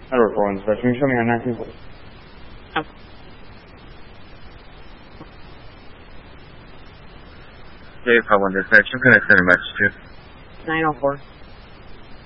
Network 4 dispatch. Can you show me on 19, please? Oh. Dave, 1 dispatch. I'm going to send a message to 904.